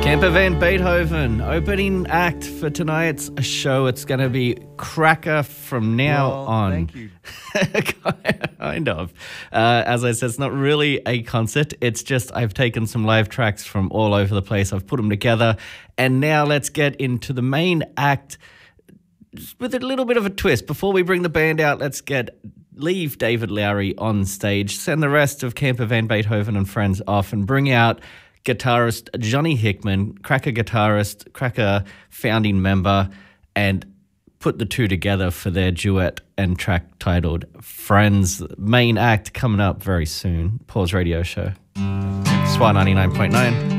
Camper Van Beethoven, opening act for tonight's show. It's going to be cracker from now on. Thank you. Kind of. As I said, it's not really a concert. It's just I've taken some live tracks from all over the place. I've put them together. And now let's get into the main act with a little bit of a twist. Before we bring the band out, leave David Lowry on stage, send the rest of Camper Van Beethoven and friends off, and bring out guitarist Johnny Hickman, cracker guitarist, cracker founding member, and put the two together for their duet and track titled Friends. Main act coming up very soon. Pause Radio Show. SWAT 99.9.